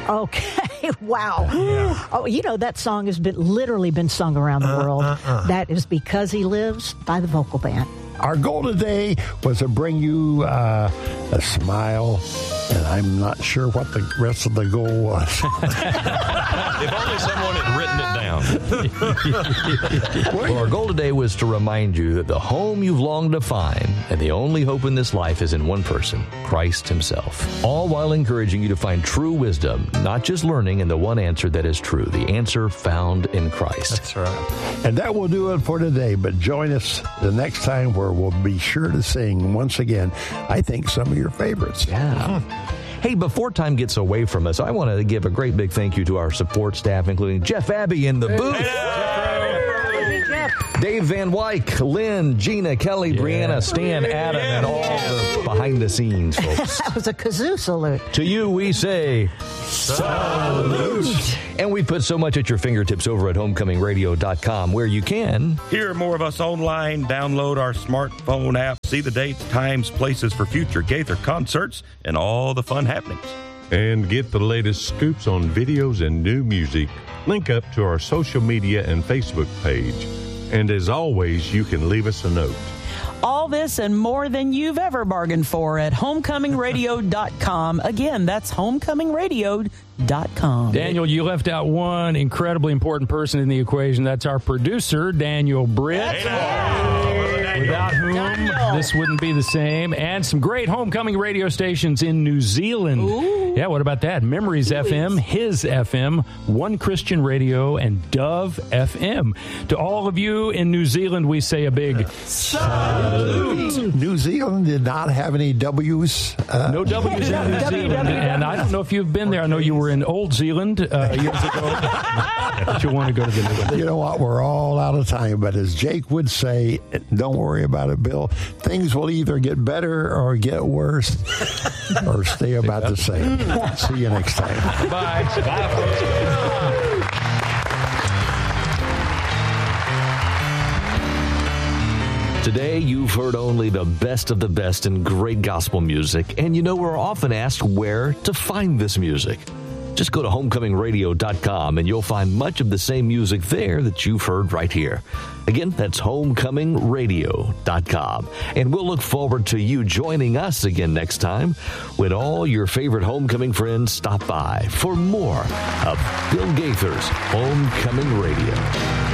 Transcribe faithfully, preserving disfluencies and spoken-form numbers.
Okay, wow. Yeah. Oh, you know, that song has been literally been sung around the uh, world. Uh, uh. That is Because He Lives by the Vocal Band. Our goal today was to bring you uh, a smile, and I'm not sure what the rest of the goal was. If only someone had written it down. Well, our goal today was to remind you that the home you've longed to find and the only hope in this life is in one person, Christ himself. All while encouraging you to find true wisdom, not just learning in the one answer that is true, the answer found in Christ. That's right. And that will do it for today, but join us the next time where we'll be sure to sing once again, I think, some of your favorites. Yeah. Hey, before time gets away from us, I want to give a great big thank you to our support staff, including Jeff Abbey in the booth. Hey, Jeff. Dave Van Wyck, Lynn, Gina, Kelly, yeah. Brianna, Stan, Adam, yeah. and all the behind-the-scenes folks. That was a kazoo salute. To you, we say, salute! And we put so much at your fingertips over at homecoming radio dot com, where you can hear more of us online, download our smartphone app, see the dates, times, places for future Gaither concerts, and all the fun happenings. And get the latest scoops on videos and new music. Link up to our social media and Facebook page. And as always, you can leave us a note. All this and more than you've ever bargained for at homecoming radio dot com. Again, that's homecoming radio dot com. Daniel, you left out one incredibly important person in the equation. That's our producer, Daniel Britt. Hey, without whom Daniel. This wouldn't be the same. And some great homecoming radio stations in New Zealand. Ooh. Yeah, what about that? Memories Ooh. F M, His F M, One Christian Radio, and Dove F M. To all of you in New Zealand, we say a big salute. New Zealand did not have any W's. Uh, no W's in New Zealand. And I don't know if you've been there. I know you were in Old Zealand uh, years ago. But you want to go to the new one. You know what? We're all out of time. But as Jake would say, don't worry about it, Bill. Things will either get better or get worse or stay about the same. See you next time. Bye. Bye, folks. Today, you've heard only the best of the best in great gospel music, and you know we're often asked where to find this music. Just go to homecoming radio dot com and you'll find much of the same music there that you've heard right here. Again, that's homecoming radio dot com. And we'll look forward to you joining us again next time when all your favorite homecoming friends stop by for more of Bill Gaither's Homecoming Radio.